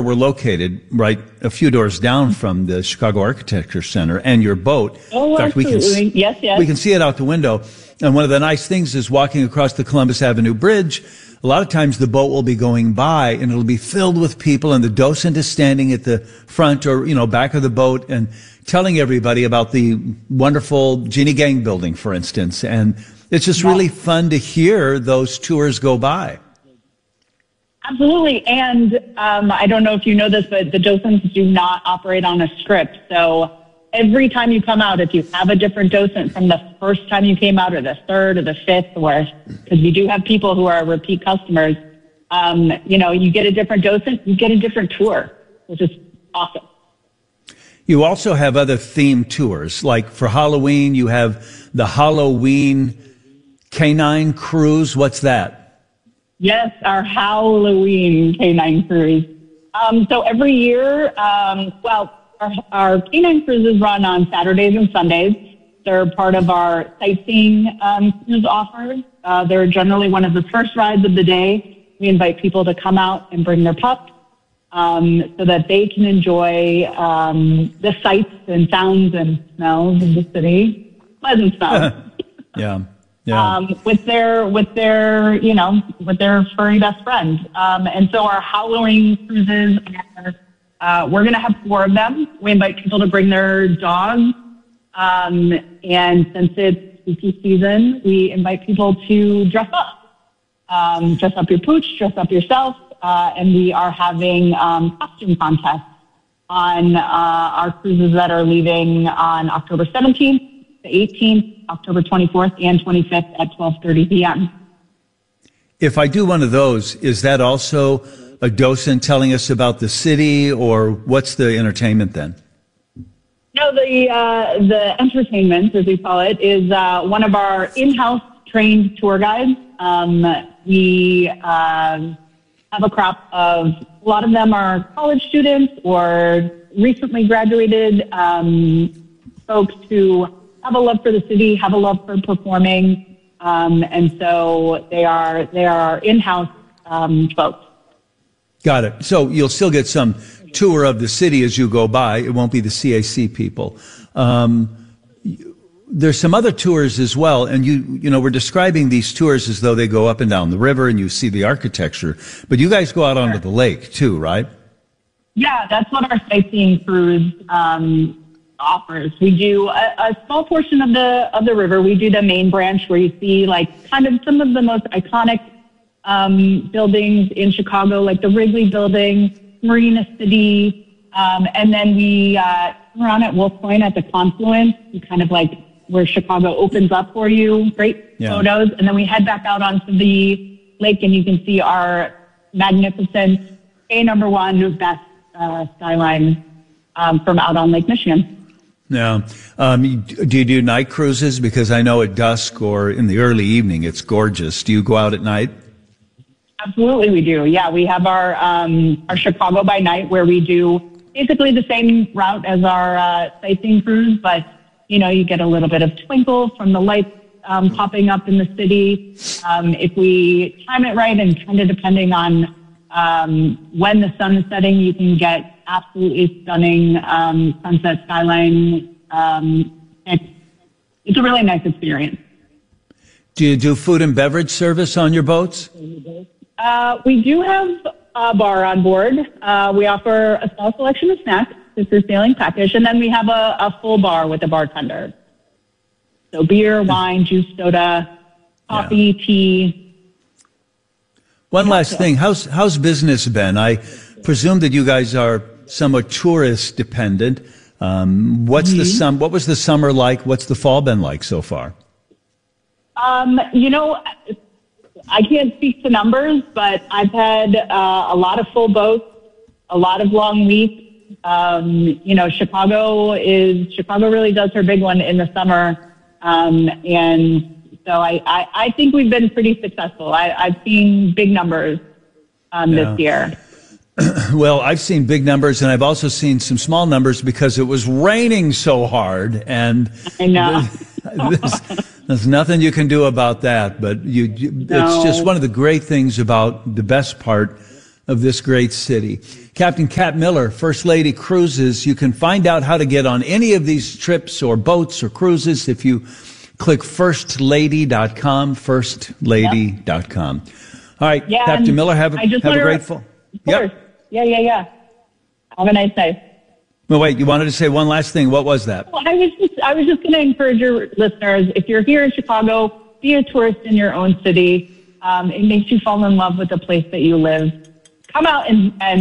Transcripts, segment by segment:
we're located, right a few doors down from the Chicago Architecture Center and your boat. Oh, in fact, absolutely. Yes. We can see it out the window. And one of the nice things is walking across the Columbus Avenue Bridge. A lot of times the boat will be going by and it'll be filled with people, and the docent is standing at the front or, back of the boat and telling everybody about the wonderful Jeannie Gang building, for instance. And it's just really fun to hear those tours go by. Absolutely. And I don't know if you know this, but the docents do not operate on a script. So every time you come out, if you have a different docent from the first time you came out, or the third or the fifth, or because we do have people who are repeat customers, you get a different docent, you get a different tour, which is awesome. You also have other themed tours, like for Halloween, you have the Halloween Canine Cruise. What's that? Yes, our Halloween Canine Cruise. So every year, our canine cruises run on Saturdays and Sundays. They're part of our sightseeing cruise offers. They're generally one of the first rides of the day. We invite people to come out and bring their pups so that they can enjoy the sights and sounds and smells of the city. Pleasant smells. Yeah. With their furry best friend. And so our Halloween cruises we're going to have 4 of them. We invite people to bring their dogs. And since it's spooky season, we invite people to dress up. Dress up your pooch, dress up yourself. And we are having costume contests on our cruises that are leaving on October 17th, the 18th, October 24th, and 25th at 12:30 p.m. If I do one of those, is that also a docent telling us about the city, or what's the entertainment then? No, the entertainment, as we call it, is one of our in-house trained tour guides. We have a crop of, a lot of them are college students or recently graduated folks who have a love for the city, have a love for performing, and so they are our in-house folks. Got it. So you'll still get some tour of the city as you go by. It won't be the CAC people. There's some other tours as well, and we're describing these tours as though they go up and down the river and you see the architecture, but you guys go out onto the lake too, right? Yeah, that's what our sightseeing cruise offers. We do a small portion of the river. We do the main branch where you see kind of some of the most iconic buildings in Chicago, like the Wrigley Building, Marina City, and then we around at Wolf Point at the confluence, kind of like where Chicago opens up for you. Great photos, and then we head back out onto the lake, and you can see our magnificent #1 best skyline from out on Lake Michigan. Now, do you do night cruises? Because I know at dusk or in the early evening it's gorgeous. Do you go out at night? Absolutely, we do. Yeah, we have our Chicago by Night, where we do basically the same route as our sightseeing cruise, but you get a little bit of twinkle from the lights popping up in the city. If we time it right, and kind of depending on when the sun is setting, you can get absolutely stunning sunset skyline. It's a really nice experience. Do you do food and beverage service on your boats? We do have a bar on board. We offer a small selection of snacks. This is sailing package. And then we have a full bar with a bartender. So beer, wine, juice, soda, coffee, tea. One last thing. How's business been? I presume that you guys are somewhat tourist dependent. What was the summer like? What's the fall been like so far? I can't speak to numbers, but I've had a lot of full boats, a lot of long weeks. Chicago really does her big one in the summer. And so I think we've been pretty successful. I've seen big numbers this year. Well, I've seen big numbers, and I've also seen some small numbers because it was raining so hard. And I know. There's nothing you can do about that. But it's just one of the great things about the best part of this great city. Captain Kat Miller, First Lady Cruises. You can find out how to get on any of these trips or boats or cruises if you click firstlady.com, firstlady.com. All right, Yeah, Captain Miller, have a great fall. Of course. Yeah. Have a nice day. No, wait, you wanted to say one last thing. What was that? Well, I was just going to encourage your listeners, if you're here in Chicago, be a tourist in your own city. It makes you fall in love with the place that you live. Come out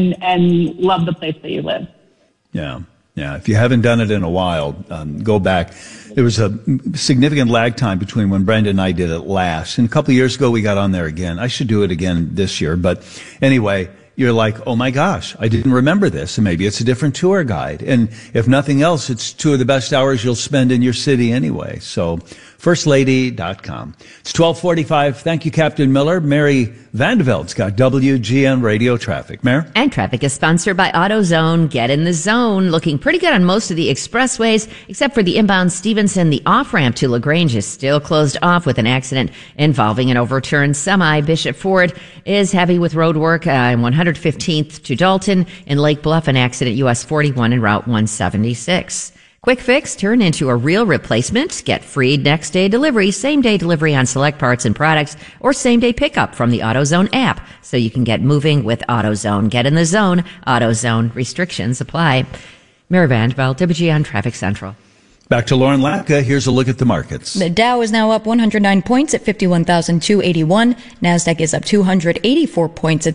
and love the place that you live. Yeah. If you haven't done it in a while, go back. There was a significant lag time between when Brenda and I did it last. And a couple of years ago, we got on there again. I should do it again this year. But anyway, you're like, oh my gosh, I didn't remember this. And maybe it's a different tour guide. And if nothing else, it's 2 of the best hours you'll spend in your city anyway. So firstlady.com. It's 12:45. Thank you, Captain Miller. Mary Vandeveld's got WGN Radio Traffic. Mary? And traffic is sponsored by AutoZone. Get in the zone. Looking pretty good on most of the expressways, except for the inbound Stevenson. The off-ramp to LaGrange is still closed off with an accident involving an overturned semi. Bishop Ford is heavy with road work on 115th to Dalton. In Lake Bluff, an accident US 41 and Route 176. Quick Fix, turn into a real replacement. Get free next day delivery, same day delivery on select parts and products, or same day pickup from the AutoZone app, so you can get moving with AutoZone. Get in the zone. AutoZone. Restrictions apply. Mary Vandeveld, WGN Traffic Central. Back to Lauren Lapka. Here's a look at the markets. The Dow is now up 109 points at 51,281. NASDAQ is up 284 points at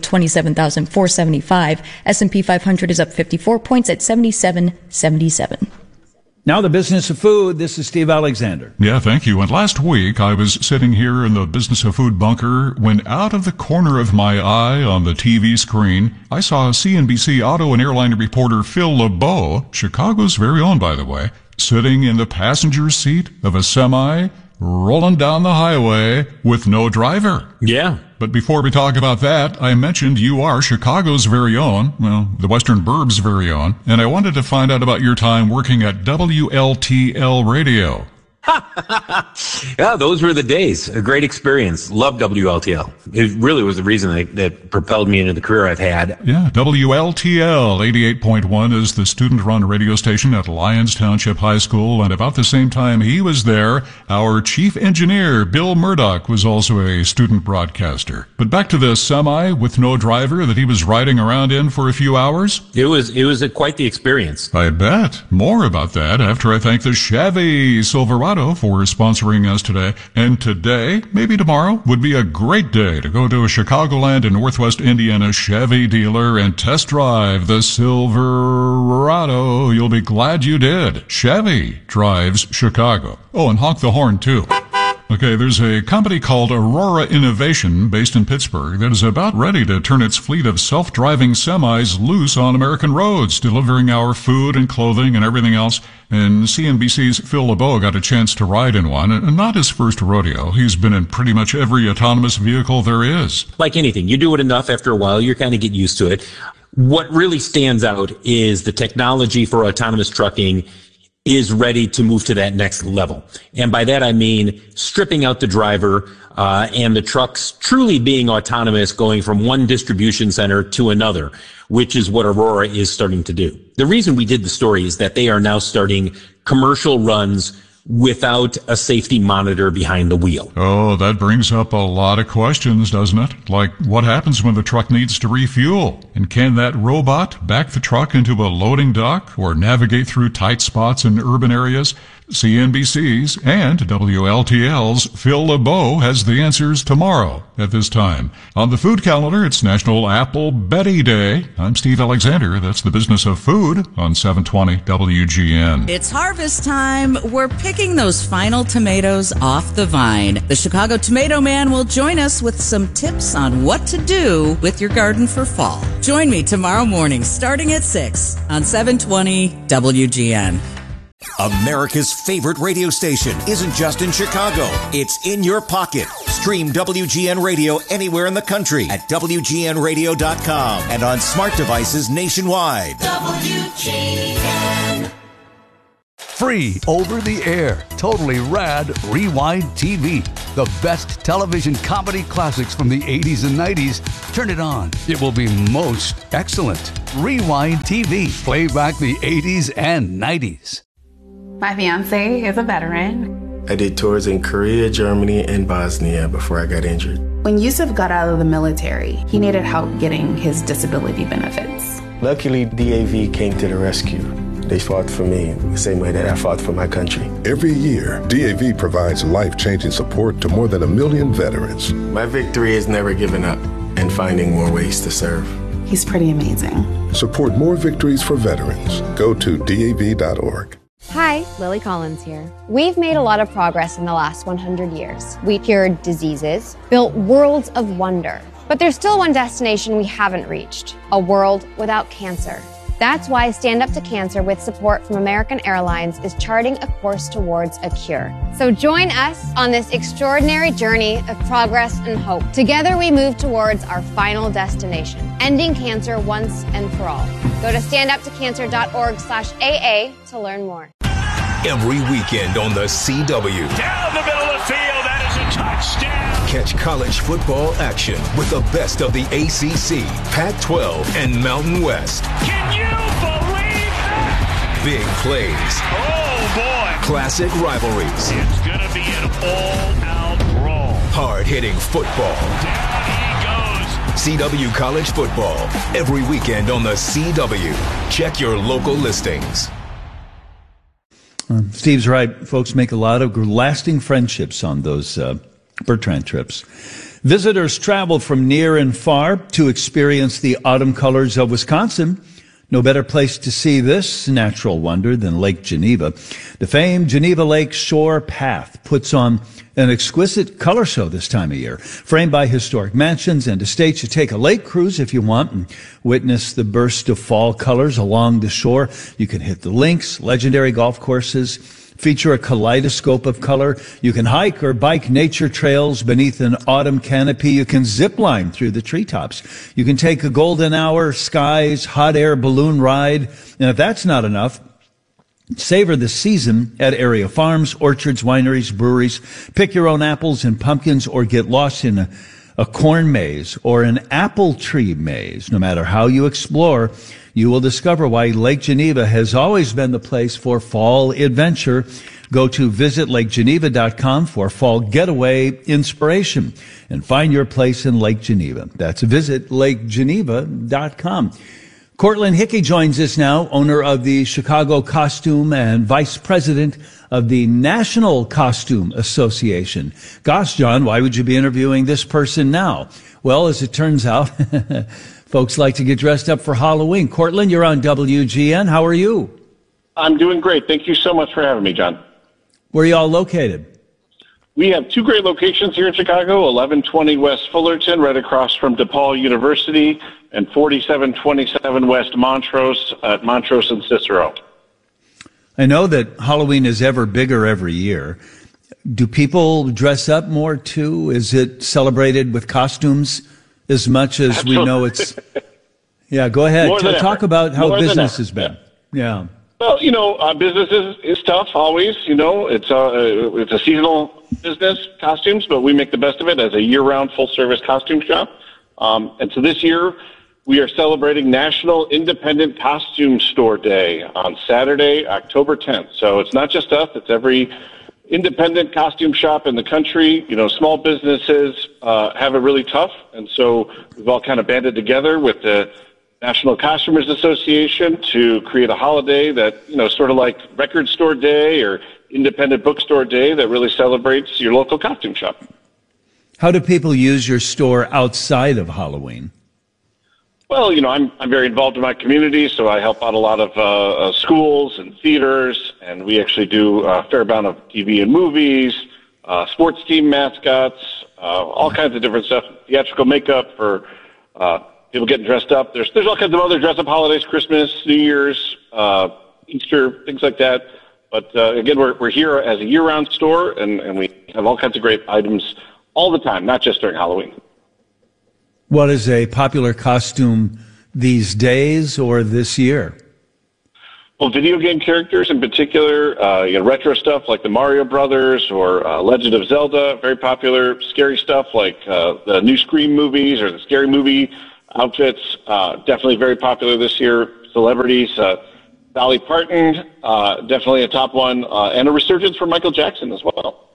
27,475. S&P 500 is up 54 points at 7777. Now the business of food. This is Steve Alexander. Yeah, thank you. And last week I was sitting here in the business of food bunker when out of the corner of my eye on the TV screen, I saw CNBC auto and airline reporter Phil LeBeau, Chicago's very own, by the way, sitting in the passenger seat of a semi rolling down the highway with no driver. Yeah. But before we talk about that, I mentioned you are Chicago's very own, well, the Western Burbs' very own, and I wanted to find out about your time working at WLTL Radio. Yeah, those were the days. A great experience. Loved WLTL. It really was the reason that propelled me into the career I've had. Yeah, WLTL 88.1 is the student-run radio station at Lyons Township High School, and about the same time he was there, our chief engineer, Bill Murdoch, was also a student broadcaster. But back to the semi with no driver that he was riding around in for a few hours. It was quite the experience. I bet. More about that after I thank the Chevy Silverado for sponsoring us today. And today, maybe tomorrow, would be a great day to go to a Chicagoland and Northwest Indiana Chevy dealer and test drive the Silverado. You'll be glad you did. Chevy drives Chicago. Oh, and honk the horn, too. Okay, there's a company called Aurora Innovation based in Pittsburgh that is about ready to turn its fleet of self-driving semis loose on American roads, delivering our food and clothing and everything else. And CNBC's Phil LeBeau got a chance to ride in one, and not his first rodeo. He's been in pretty much every autonomous vehicle there is. Like anything, you do it enough after a while, you kind of get used to it. What really stands out is the technology for autonomous trucking is ready to move to that next level. And by that I mean stripping out the driver and the trucks truly being autonomous, going from one distribution center to another, which is what Aurora is starting to do. The reason we did the story is that they are now starting commercial runs without a safety monitor behind the wheel. Oh, that brings up a lot of questions, doesn't it? Like, what happens when the truck needs to refuel? And can that robot back the truck into a loading dock or navigate through tight spots in urban areas? CNBC's and WLTL's Phil LeBeau has the answers tomorrow at this time. On the food calendar, it's National Apple Betty Day. I'm Steve Alexander. That's the business of food on 720 WGN. It's harvest time. We're picking those final tomatoes off the vine. The Chicago Tomato Man will join us with some tips on what to do with your garden for fall. Join me tomorrow morning starting at 6 on 720 WGN. America's favorite radio station isn't just in Chicago. It's in your pocket. Stream WGN Radio anywhere in the country at WGNradio.com and on smart devices nationwide. WGN. Free over the air, totally rad Rewind TV. The best television comedy classics from the 80s and 90s. Turn it on. It will be most excellent. Rewind TV. Play back the 80s and 90s. My fiance is a veteran. I did tours in Korea, Germany, and Bosnia before I got injured. When Yusuf got out of the military, he needed help getting his disability benefits. Luckily, DAV came to the rescue. They fought for me the same way that I fought for my country. Every year, DAV provides life-changing support to more than 1 million veterans. My victory is never giving up and finding more ways to serve. He's pretty amazing. Support more victories for veterans. Go to DAV.org. Hi, Lily Collins here. We've made a lot of progress in the last 100 years. We cured diseases, built worlds of wonder. But there's still one destination we haven't reached, a world without cancer. That's why Stand Up to Cancer, with support from American Airlines, is charting a course towards a cure. So join us on this extraordinary journey of progress and hope. Together we move towards our final destination, ending cancer once and for all. Go to standuptocancer.org/AA to learn more. Every weekend on the CW. Down the middle of the field, that is a touchdown. Catch college football action with the best of the ACC, Pac-12, and Mountain West. Can you believe that? Big plays. Oh, boy. Classic rivalries. It's going to be an all-out brawl. Hard-hitting football. Down he goes. CW College Football. Every weekend on the CW. Check your local listings. Steve's right. Folks make a lot of lasting friendships on those Bertrand trips. Visitors travel from near and far to experience the autumn colors of Wisconsin. No better place to see this natural wonder than Lake Geneva. The famed Geneva Lake Shore Path puts on an exquisite color show this time of year, framed by historic mansions and estates. You take a lake cruise if you want and witness the burst of fall colors along the shore. You can hit the links, legendary golf courses, feature a kaleidoscope of color. You can hike or bike nature trails beneath an autumn canopy. You can zip line through the treetops. You can take a golden hour skies hot air balloon ride. And if that's not enough, savor the season at area farms, orchards, wineries, breweries. Pick your own apples and pumpkins or get lost in a corn maze or an apple tree maze. No matter how you explore, you will discover why Lake Geneva has always been the place for fall adventure. Go to visitlakegeneva.com for fall getaway inspiration and find your place in Lake Geneva. That's visitlakegeneva.com. Cortland Hickey joins us now, owner of the Chicago Costume and vice president of the National Costume Association. Gosh, John, why would you be interviewing this person now? Well, as it turns out, folks like to get dressed up for Halloween. Cortland, you're on WGN. How are you? I'm doing great. Thank you so much for having me, John. Where are you all located? We have two great locations here in Chicago, 1120 West Fullerton, right across from DePaul University, and 4727 West Montrose at Montrose and Cicero. I know that Halloween is ever bigger every year. Do people dress up more too? Is it celebrated with costumes as much as Absolutely. We know it's... Yeah, go ahead. Talk about how business has been. Yeah. Well, business is tough always. It's a seasonal business, costumes, but we make the best of it as a year-round full-service costume shop. And so this year, we are celebrating National Independent Costume Store Day on Saturday, October 10th. So it's not just us, it's every independent costume shop in the country. Small businesses have it really tough, and so we've all kind of banded together with the National Costumers Association to create a holiday that, sort of like Record Store Day or Independent Bookstore Day that really celebrates your local costume shop. How do people use your store outside of Halloween? Well, I'm very involved in my community, so I help out a lot of schools and theaters, and we actually do a fair amount of TV and movies, sports team mascots, all kinds of different stuff, theatrical makeup for people getting dressed up. There's all kinds of other dress-up holidays, Christmas, New Year's, Easter, things like that. But again, we're here as a year-round store, and we have all kinds of great items all the time, not just during Halloween. What is a popular costume these days or this year? video game characters in particular, retro stuff like the Mario Brothers or Legend of Zelda, very popular. Scary stuff like the new Scream movies or the Scary Movie outfits, definitely very popular this year. Celebrities, Dolly Parton, definitely a top one, and a resurgence for Michael Jackson as well.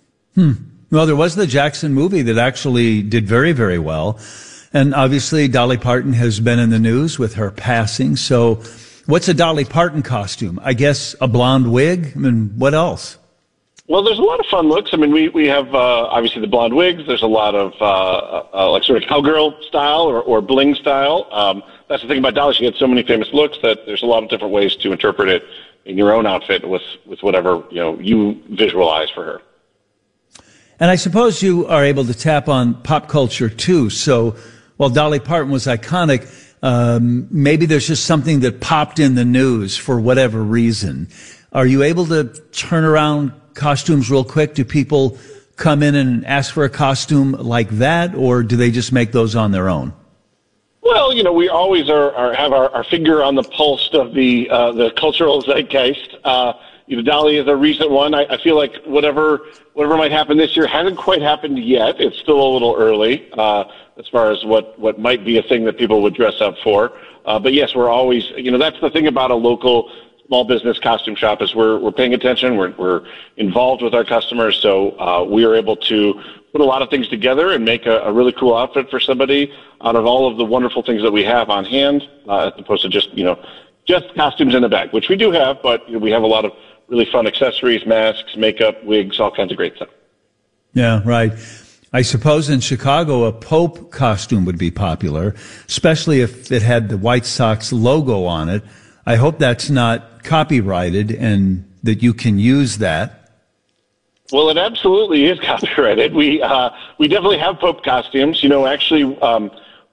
Well, there was the Jackson movie that actually did very, very well. And obviously, Dolly Parton has been in the news with her passing. So what's a Dolly Parton costume? I guess a blonde wig? I mean, what else? Well, there's a lot of fun looks. I mean, we have obviously the blonde wigs. There's a lot of like sort of cowgirl style or bling style. That's the thing about Dolly. She gets so many famous looks that there's a lot of different ways to interpret it in your own outfit with whatever you visualize for her. And I suppose you are able to tap on pop culture too. So while Dolly Parton was iconic, maybe there's just something that popped in the news for whatever reason. Are you able to turn around costumes real quick? Do people come in and ask for a costume like that, or do they just make those on their own? Well, we always have our finger on the pulse of the cultural zeitgeist. Dolly is a recent one. I feel like whatever might happen this year hasn't quite happened yet. It's still a little early as far as what might be a thing that people would dress up for. But yes, we're always, that's the thing about a local small business costume shop is we're paying attention. We're involved with our customers. So we are able to put a lot of things together and make a really cool outfit for somebody out of all of the wonderful things that we have on hand, as opposed to just costumes in a bag, which we do have, but we have a lot of really fun accessories, masks, makeup, wigs, all kinds of great stuff. Yeah, right. I suppose in Chicago, a Pope costume would be popular, especially if it had the White Sox logo on it. I hope that's not copyrighted and that you can use that. Well, it absolutely is copyrighted. We definitely have Pope costumes. Actually, our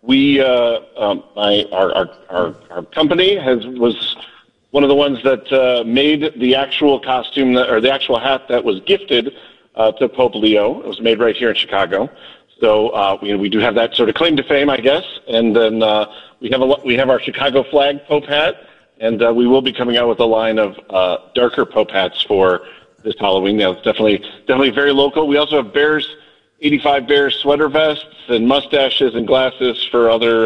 company was one of the ones that made the actual costume or the actual hat that was gifted to Pope Leo. It was made right here in Chicago. So we do have that sort of claim to fame, I guess. And then we have our Chicago flag Pope hat, and we will be coming out with a line of darker Pope hats for this Halloween. Now, it's definitely very local. We also have 85 Bears sweater vests and mustaches and glasses for other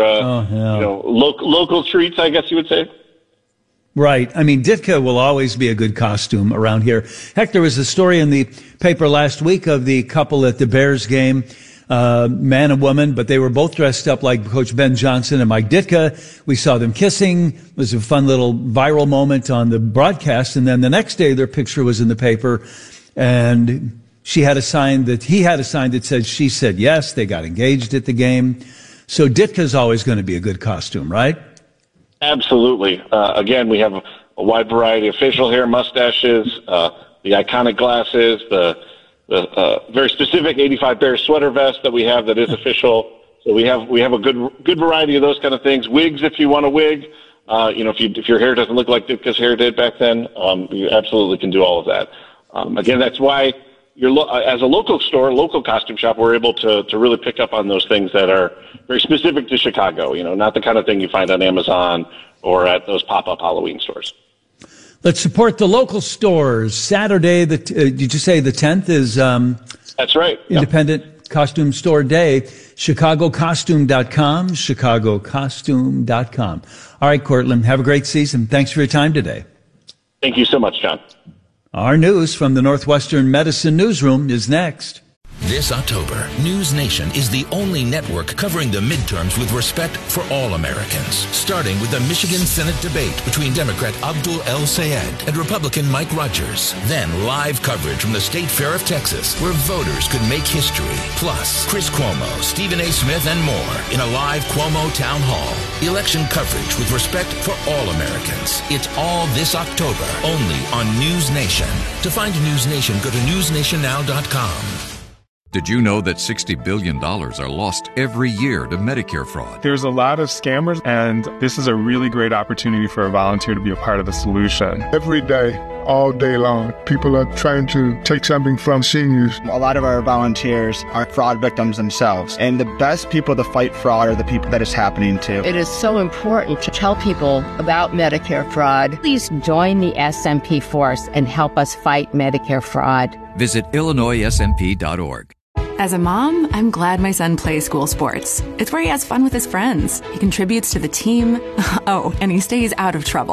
local treats, I guess you would say. Right. I mean, Ditka will always be a good costume around here. Heck, there was a story in the paper last week of the couple at the Bears game, man and woman, but they were both dressed up like Coach Ben Johnson and Mike Ditka. We saw them kissing. It was a fun little viral moment on the broadcast. And then the next day, their picture was in the paper, and he had a sign that said, she said yes. They got engaged at the game. So Ditka's always going to be a good costume, right? Absolutely. Again, we have a wide variety of facial hair, mustaches, the iconic glasses, the very specific 85 Bears sweater vest that we have that is official. So we have a good variety of those kind of things. Wigs, if you want a wig, if your hair doesn't look like Ditka's hair did back then, you absolutely can do all of that. Again, that's why as a local store, local costume shop, we're able to really pick up on those things that are very specific to Chicago, not the kind of thing you find on Amazon or at those pop-up Halloween stores. Let's support the local stores. Saturday, did you say the 10th is that's right. Independent Costume Store Day. ChicagoCostume.com, ChicagoCostume.com. All right, Cortland, have a great season. Thanks for your time today. Thank you so much, John. Our news from the Northwestern Medicine Newsroom is next. This October, News Nation is the only network covering the midterms with respect for all Americans. Starting with the Michigan Senate debate between Democrat Abdul El-Sayed and Republican Mike Rogers. Then live coverage from the State Fair of Texas, where voters could make history. Plus, Chris Cuomo, Stephen A. Smith, and more in a live Cuomo Town Hall. Election coverage with respect for all Americans. It's all this October, only on News Nation. To find News Nation, go to newsnationnow.com. Did you know that $60 billion are lost every year to Medicare fraud? There's a lot of scammers, and this is a really great opportunity for a volunteer to be a part of the solution. Every day, all day long, people are trying to take something from seniors. A lot of our volunteers are fraud victims themselves, and the best people to fight fraud are the people that it's happening to. It is so important to tell people about Medicare fraud. Please join the SMP force and help us fight Medicare fraud. Visit IllinoisSMP.org. As a mom, I'm glad my son plays school sports. It's where he has fun with his friends. He contributes to the team. Oh, and he stays out of trouble.